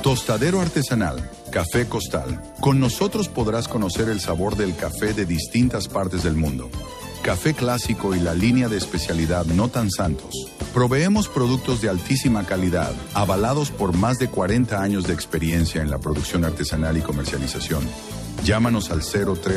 Tostadero artesanal, Café Costal. Con nosotros podrás conocer el sabor del café de distintas partes del mundo. Café clásico y la línea de especialidad No Tan Santos. Proveemos productos de altísima calidad, avalados por más de 40 años de experiencia en la producción artesanal y comercialización. Llámanos al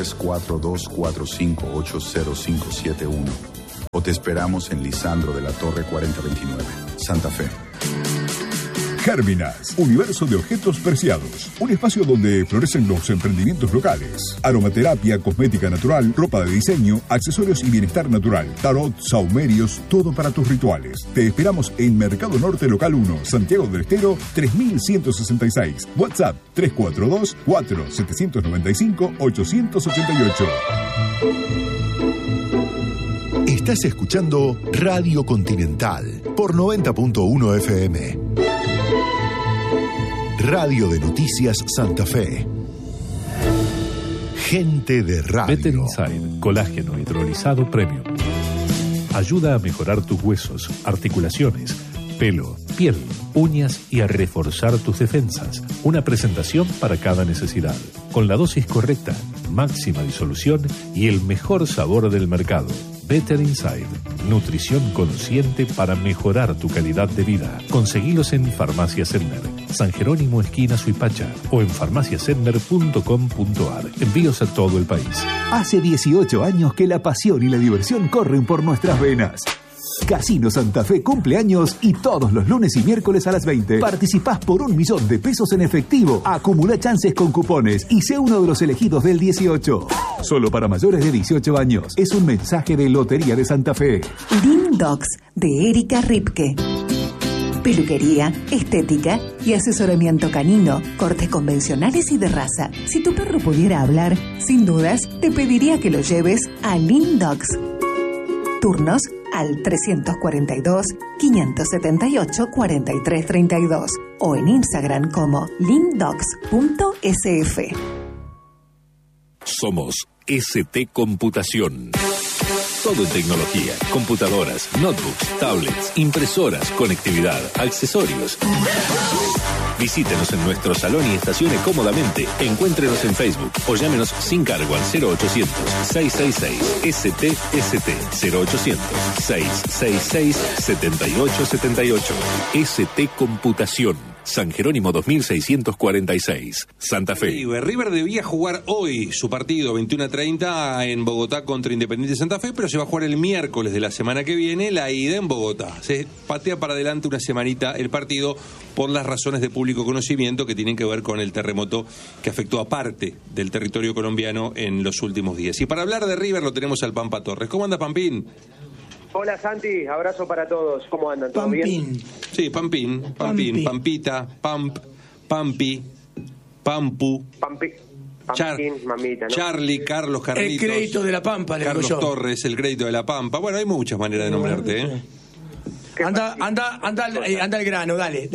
034245805571 o te esperamos en Lisandro de la Torre 4029, Santa Fe. Gérminas, universo de objetos preciados. Un espacio donde florecen los emprendimientos locales. Aromaterapia, cosmética natural, ropa de diseño, accesorios y bienestar natural. Tarot, saumerios, todo para tus rituales. Te esperamos en Mercado Norte Local 1, Santiago del Estero, 3166. WhatsApp 342-4795-888. Estás escuchando Radio Continental por 90.1 FM. Radio de Noticias Santa Fe. Gente de radio. Better Inside, colágeno hidrolizado premium. Ayuda a mejorar tus huesos, articulaciones, pelo, piel, uñas y a reforzar tus defensas. Una presentación para cada necesidad. Con la dosis correcta, máxima disolución y el mejor sabor del mercado. Better Inside, nutrición consciente para mejorar tu calidad de vida. Conseguilos en Farmacia Sender, San Jerónimo esquina Suipacha o en farmaciasender.com.ar. Envíos a todo el país. Hace 18 años que la pasión y la diversión corren por nuestras venas. Casino Santa Fe cumple años y todos los lunes y miércoles a las 20 participás por 1 millón de pesos en efectivo. Acumula chances con cupones y sé uno de los elegidos del 18. Solo para mayores de 18 años. Es un mensaje de Lotería de Santa Fe. Dim Dogs de Erika Ripke. Peluquería, estética y asesoramiento canino, cortes convencionales y de raza. Si tu perro pudiera hablar, sin dudas, te pediría que lo lleves a Dim Dogs. Turnos al 342-578-4332 o en Instagram como limdogs.sf. Somos ST Computación. Todo en tecnología, computadoras, notebooks, tablets, impresoras, conectividad, accesorios. Visítenos en nuestro salón y estacione cómodamente. Encuéntrenos en Facebook o llámenos sin cargo al 0800-666-STST 0800-666-7878. ST Computación. San Jerónimo 2646, Santa Fe. River debía jugar hoy su partido 21:30 en Bogotá contra Independiente Santa Fe, pero se va a jugar el miércoles de la semana que viene la ida en Bogotá. Se patea para adelante una semanita el partido por las razones de público conocimiento que tienen que ver con el terremoto que afectó a parte del territorio colombiano en los últimos días. Y para hablar de River lo tenemos al Pampa Torres. ¿Cómo anda, Pampín? Hola Santi, abrazo para todos. ¿Cómo andan? ¿Todo bien? Sí, Pampín, Pampita, Pampi, Pampu, mamita, ¿no? Charlie, Carlos, Carlitos. El crédito de la Pampa, le Carlos digo yo. Torres, el crédito de la Pampa. Bueno, hay muchas maneras de nombrarte, ¿eh? Anda al grano, dale.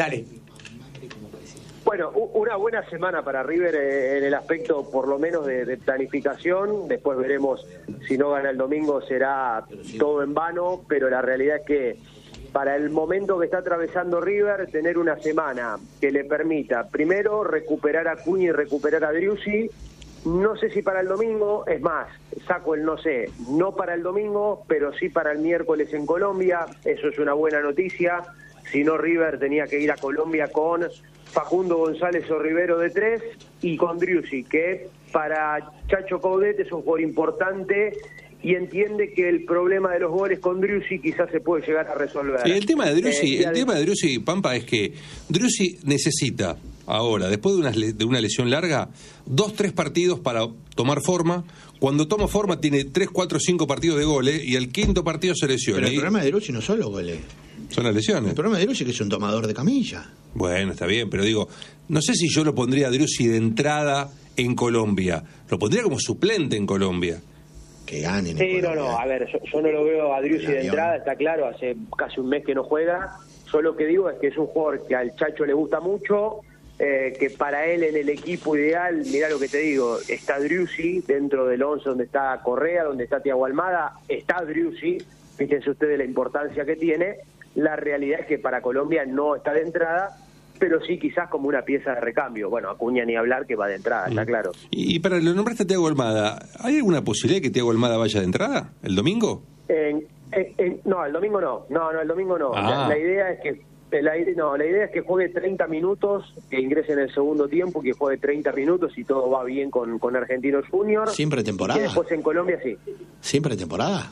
Bueno, una buena semana para River en el aspecto por lo menos de planificación. Después veremos si no gana el domingo será todo en vano, pero la realidad es que para el momento que está atravesando River, tener una semana que le permita primero recuperar a Acuña y recuperar a Driussi. No sé si para el domingo, es más, saco el no sé, no para el domingo, pero sí para el miércoles en Colombia. Eso es una buena noticia. Si no, River tenía que ir a Colombia con Facundo González o Rivero de 3 y con Driussi, que para Chacho Coudet es un jugador importante y entiende que el problema de los goles con Driussi quizás se puede llegar a resolver. Sí, el tema de Driussi, Pampa, es que Driussi necesita ahora, después de una lesión larga, 2-3 partidos para tomar forma. Cuando toma forma tiene 3, 4, 5 partidos de goles y el quinto partido se lesiona. Pero el problema de Driussi no son los goles. Son las lesiones. El problema de Driussi es que es un tomador de camilla. Bueno, está bien, pero digo, no sé si yo lo pondría a Driussi de entrada en Colombia. Lo pondría como suplente en Colombia. Que ganen. Sí, no, a ver, yo no lo veo a Driussi de entrada, está claro, hace casi un mes que no juega. Yo lo que digo es que es un jugador que al Chacho le gusta mucho, que para él en el equipo ideal, mirá lo que te digo, está Driussi dentro del 11 donde está Correa, donde está Thiago Almada, está Driussi, fíjense ustedes la importancia que tiene. La realidad es que para Colombia no está de entrada pero sí quizás como una pieza de recambio. Bueno, Acuña ni hablar, que va de entrada, está claro. Y para lo nombraste a Thiago Almada, ¿hay alguna posibilidad de que Thiago Almada vaya de entrada el domingo? No, el domingo no. No, el domingo no. La idea es que la idea es que juegue 30 minutos, que ingrese en el segundo tiempo, que juegue 30 minutos y todo va bien con Argentinos Juniors. ¿Sin pretemporada? Y después en Colombia sí. ¿Sin pretemporada?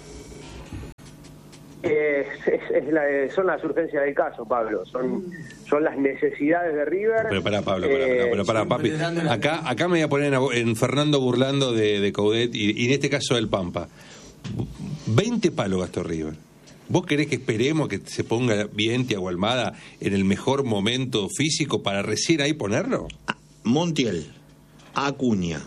Son las urgencias del caso, Pablo. Son las necesidades de River. Pero pará, Pablo, pará, papi. Acá me voy a poner en Fernando burlando de Coudet y en este caso del Pampa. 20 palos gastó River. ¿Vos querés que esperemos que se ponga bien Thiago Almada en el mejor momento físico para recién ahí ponerlo? Montiel, Acuña,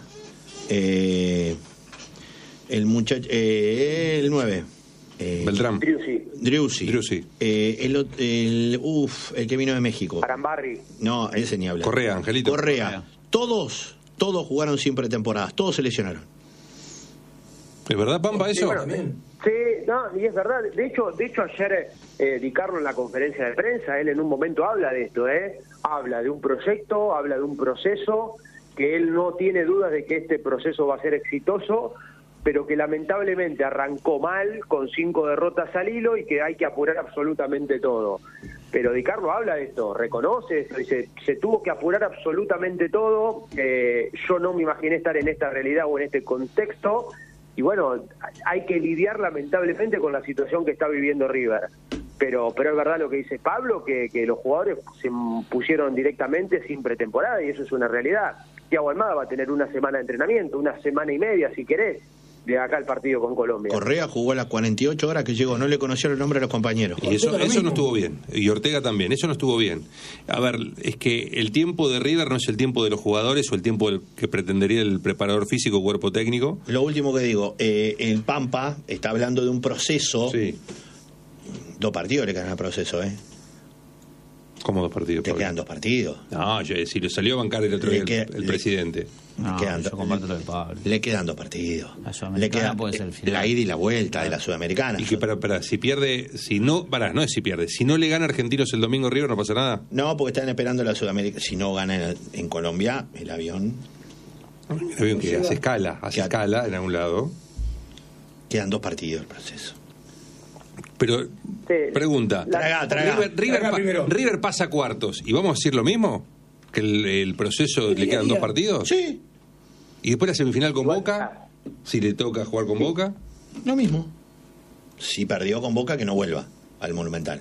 el muchacho, el 9. Beltrán. Driussi. El que vino de México. Arambarri. No, ese ni habla. Correa, Angelito. Correa. Todos jugaron sin pretemporadas, todos se lesionaron. ¿Es verdad, Pampa, eso? Sí, bueno, sí, no, y es verdad. De hecho ayer Di Carlo en la conferencia de prensa, él en un momento habla de esto, habla de un proyecto, habla de un proceso, que él no tiene dudas de que este proceso va a ser exitoso, pero que lamentablemente arrancó mal, con 5 derrotas al hilo, y que hay que apurar absolutamente todo. Pero Di Carlo habla de esto, reconoce esto, dice, se tuvo que apurar absolutamente todo, yo no me imaginé estar en esta realidad o en este contexto, y bueno, hay que lidiar lamentablemente con la situación que está viviendo River. Pero es verdad lo que dice Pablo, que los jugadores se pusieron directamente sin pretemporada, y eso es una realidad. Thiago Almada va a tener una semana de entrenamiento, una semana y media, si querés, de acá al partido con Colombia. Correa jugó las 48 horas que llegó, no le conocieron el nombre a los compañeros. Y eso no estuvo bien. Y Ortega también, eso no estuvo bien. A ver, es que el tiempo de River no es el tiempo de los jugadores o el tiempo que pretendería el preparador físico o cuerpo técnico. Lo último que digo, el Pampa está hablando de un proceso. Sí. 2 partidos le quedan al proceso, ¿Cómo 2 partidos? Te quedan 2 partidos. No, si lo salió a bancar el otro día el presidente. No, yo comparto lo de Pablo. Le quedan 2 partidos. Le queda puede ser el final. La ida y la vuelta de la Sudamericana. Y que si pierde, si no le gana Argentinos el domingo River, ¿no pasa nada? No, porque están esperando la Sudamericana. Si no gana en Colombia, el avión. El avión que hace escala en algún lado. Quedan 2 partidos el proceso. Pero, pregunta, River pasa cuartos, ¿y vamos a decir lo mismo? ¿Que el proceso le quedan 2 partidos? Sí. ¿Y después la semifinal con Boca? Si le toca jugar con Boca. Lo mismo. Si perdió con Boca, que no vuelva al Monumental.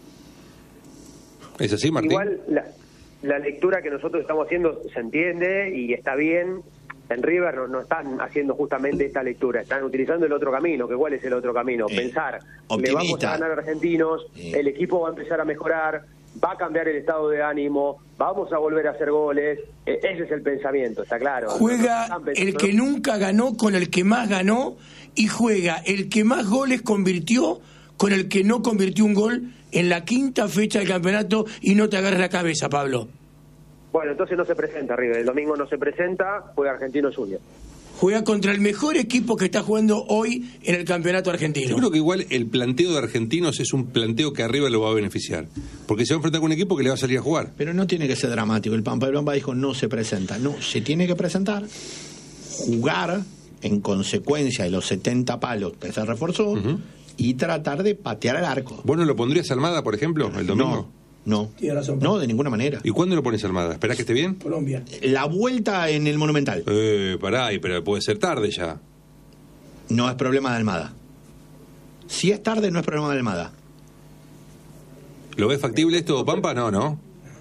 ¿Es así, Martín? Igual la lectura que nosotros estamos haciendo se entiende y está bien. En River no están haciendo justamente esta lectura, están utilizando el otro camino. ¿Cuál es el otro camino? Pensar, optimista. Le vamos a ganar a Argentinos, el equipo va a empezar a mejorar, va a cambiar el estado de ánimo, vamos a volver a hacer goles. Ese es el pensamiento, está claro. Juega el que nunca ganó con el que más ganó, y juega el que más goles convirtió con el que no convirtió un gol en la 5ª fecha del campeonato, y no te agarres la cabeza, Pablo. Bueno, entonces no se presenta River, el domingo no se presenta, juega Argentinos Juniors. Juega contra el mejor equipo que está jugando hoy en el campeonato argentino. Yo creo que igual el planteo de Argentinos es un planteo que arriba lo va a beneficiar, porque se va a enfrentar con un equipo que le va a salir a jugar. Pero no tiene que ser dramático. El Pampa dijo no se presenta. No, se tiene que presentar, jugar en consecuencia de los 70 palos que se reforzó, y tratar de patear al arco. ¿Vos no lo pondrías Almada, por ejemplo, el domingo? No, no, de ninguna manera. ¿Y cuándo lo pones Almada? ¿Esperás que esté bien? Colombia. La vuelta en el Monumental. Pero puede ser tarde ya. No es problema de Almada. Si es tarde, no es problema de Almada. ¿Lo ves factible esto, Pampa? No. No.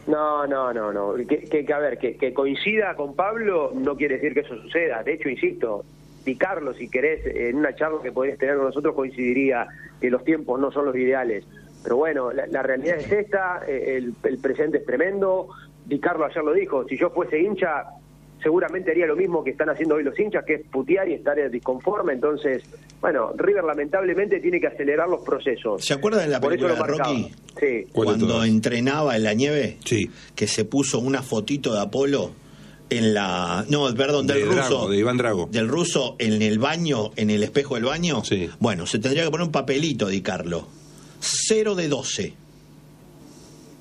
Que coincida con Pablo no quiere decir que eso suceda. De hecho, insisto, Di Carlo, si querés, en una charla que podés tener con nosotros, coincidiría que los tiempos no son los ideales. Pero bueno, la realidad es esta, el presente es tremendo. Di Carlo ayer lo dijo, si yo fuese hincha, seguramente haría lo mismo que están haciendo hoy los hinchas, que es putear y estar disconforme. Entonces, bueno, River lamentablemente tiene que acelerar los procesos. ¿Se acuerdan de la película de Rocky? Sí. Cuando entrenaba en la nieve, sí, que se puso una fotito de Apolo en la... No, perdón, del ruso. Drago, de Iván Drago. Del ruso en el baño, en el espejo del baño. Sí. Bueno, se tendría que poner un papelito, Di Carlo. 0 de 12.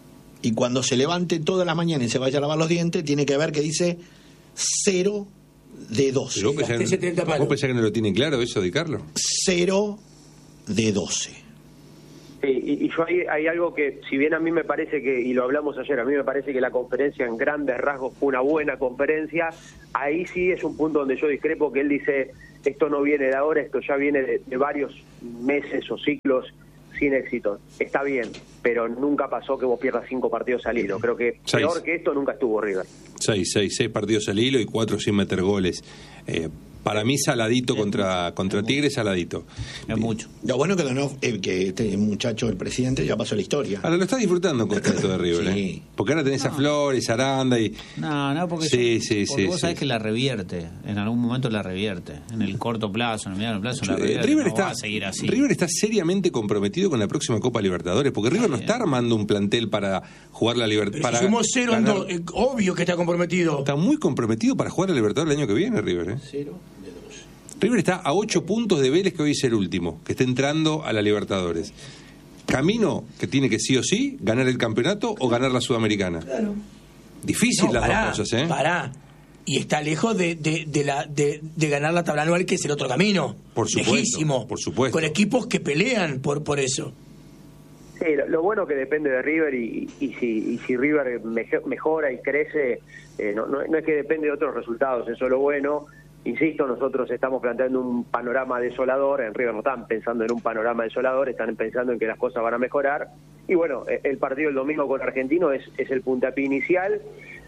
y cuando se levante toda la mañana y se vaya a lavar los dientes, tiene que ver que dice 0 de 12. ¿Vos pensás que no lo tienen claro eso, Di Carlo? 0 de 12. Sí, y yo hay algo que, si bien a mí me parece que, y lo hablamos ayer, a mí me parece que la conferencia en grandes rasgos fue una buena conferencia, ahí sí es un punto donde yo discrepo, que él dice, esto no viene de ahora, esto ya viene de varios meses o ciclos sin éxito. Está bien, pero nunca pasó que vos pierdas 5 partidos al hilo. Creo que peor que esto nunca estuvo River. 6 partidos al hilo y 4 sin meter goles. Para mí saladito contra Tigre, saladito. Es mucho. Lo bueno que este muchacho, el presidente, ya pasó la historia. Ahora lo estás disfrutando con esto de River, sí. Porque ahora tenés a Flores, Aranda y... No, porque, porque vos sabés que la revierte. En algún momento la revierte. En el corto plazo, en el mediano plazo la revierte. River va a seguir así. River está seriamente comprometido con la próxima Copa Libertadores, porque River no está armando un plantel para jugar la Libertadores. Si sumó 0 en 2, obvio que está comprometido. Está muy comprometido para jugar la Libertadores el año que viene, River. 0. River está a 8 puntos de Vélez, que hoy es el último, que está entrando a la Libertadores. Camino que tiene que sí o sí ganar el campeonato o ganar la Sudamericana. Claro. Difícil las dos cosas, ¿eh? Pará. Y está lejos de ganar la tabla anual, que es el otro camino. Por supuesto. Lejísimo. Por supuesto. Con equipos que pelean por eso. Sí, lo bueno que depende de River y si River mejora y crece, no es que depende de otros resultados, eso es lo bueno. Insisto, nosotros estamos planteando un panorama desolador, en River no están pensando en un panorama desolador, están pensando en que las cosas van a mejorar. Y bueno, el partido del domingo con Argentino es el puntapié inicial.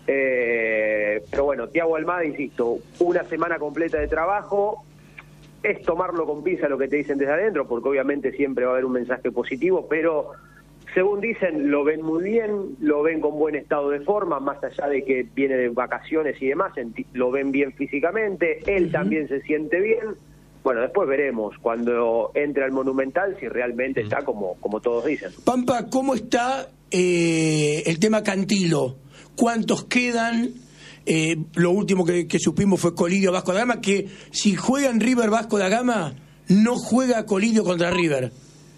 Pero bueno, Thiago Almada, insisto, una semana completa de trabajo, es tomarlo con pinza lo que te dicen desde adentro, porque obviamente siempre va a haber un mensaje positivo, pero según dicen, lo ven muy bien, lo ven con buen estado de forma, más allá de que viene de vacaciones y demás, lo ven bien físicamente, él también se siente bien. Bueno, después veremos cuando entre al Monumental si realmente está como todos dicen. Pampa, ¿cómo está el tema Cantilo? ¿Cuántos quedan? Lo último que supimos fue Colidio Vasco da Gama, que si juega en River Vasco da Gama, no juega Colidio contra River.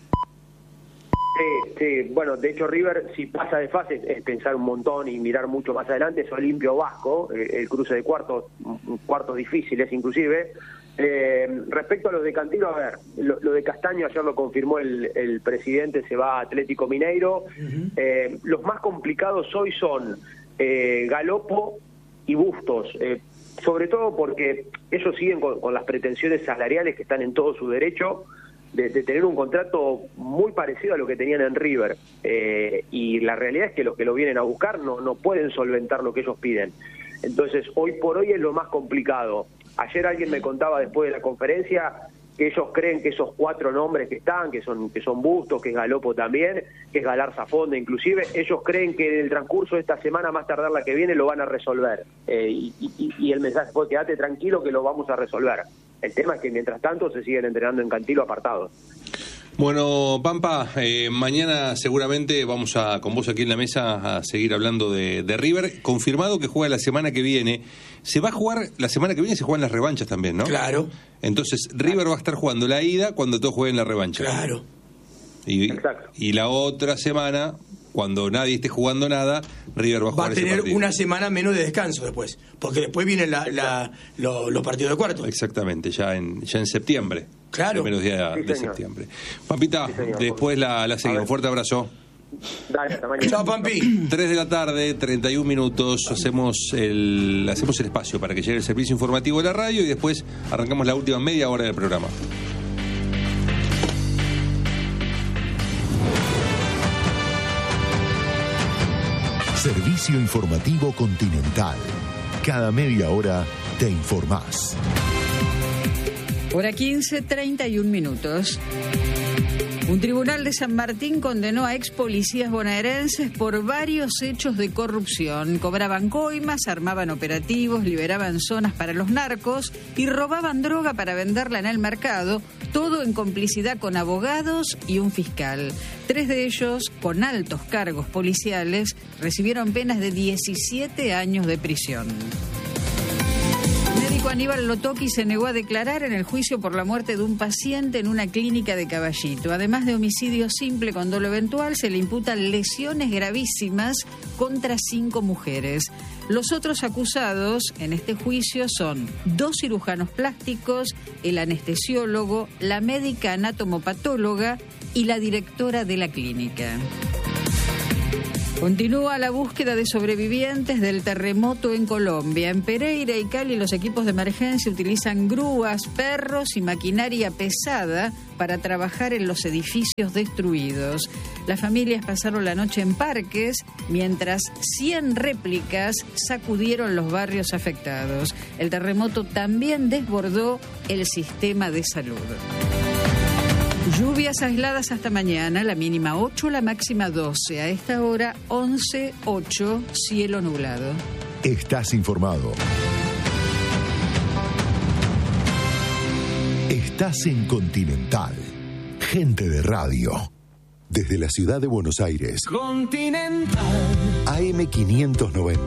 Sí, bueno, de hecho River, si pasa de fase, es pensar un montón y mirar mucho más adelante, es Olimpio Vasco, el cruce de cuartos difíciles inclusive. Respecto a los de Cantilo, a ver, lo de Castaño ayer lo confirmó el presidente, se va a Atlético Mineiro. Los más complicados hoy son Galopo y Bustos, sobre todo porque ellos siguen con las pretensiones salariales que están en todo su derecho de tener un contrato muy parecido a lo que tenían en River, y la realidad es que los que lo vienen a buscar no pueden solventar lo que ellos piden. Entonces hoy por hoy es lo más complicado. Ayer alguien me contaba después de la conferencia que ellos creen que esos 4 nombres que están, que son Bustos, que es Galopo también, que es Galarza Fonda inclusive, ellos creen que en el transcurso de esta semana, más tardar la que viene, lo van a resolver. Y el mensaje fue: quédate tranquilo que lo vamos a resolver. El tema es que mientras tanto se siguen entrenando en Cantilo apartados. Bueno, Pampa, mañana seguramente vamos con vos aquí en la mesa a seguir hablando de River. Confirmado que juega la semana que viene. Se va a jugar, la semana que viene se juegan las revanchas también, ¿no? Claro. Entonces River va a estar jugando la ida cuando todos jueguen la revancha. Claro. Y la otra semana, cuando nadie esté jugando nada, River va a jugar ese partido. Va a tener una semana menos de descanso después, porque después vienen los partidos de cuarto. Exactamente, ya en septiembre. Claro. Los primeros días de septiembre. Pampita, después la seguimos. Un fuerte abrazo. Dale, hasta mañana. Chao, Pampi. 3 de la tarde, 31 minutos. Hacemos el espacio para que llegue el servicio informativo de la radio y después arrancamos la última media hora del programa. Servicio informativo Continental. Cada media hora te informás. Hora 15, 31 minutos. Un tribunal de San Martín condenó a ex policías bonaerenses por varios hechos de corrupción. Cobraban coimas, armaban operativos, liberaban zonas para los narcos y robaban droga para venderla en el mercado, todo en complicidad con abogados y un fiscal. 3 de ellos, con altos cargos policiales, recibieron penas de 17 años de prisión. médico Aníbal Lotoki se negó a declarar en el juicio por la muerte de un paciente en una clínica de Caballito. Además de homicidio simple con dolo eventual, se le imputan lesiones gravísimas contra 5 mujeres. Los otros acusados en este juicio son 2 cirujanos plásticos, el anestesiólogo, la médica anatomopatóloga y la directora de la clínica. Continúa la búsqueda de sobrevivientes del terremoto en Colombia. En Pereira y Cali los equipos de emergencia utilizan grúas, perros y maquinaria pesada para trabajar en los edificios destruidos. Las familias pasaron la noche en parques, mientras 100 réplicas sacudieron los barrios afectados. El terremoto también desbordó el sistema de salud. Lluvias aisladas hasta mañana, la mínima 8, la máxima 12. A esta hora 11, 8, cielo nublado. Estás informado. Estás en Continental. Gente de radio. Desde la ciudad de Buenos Aires. Continental. AM 590.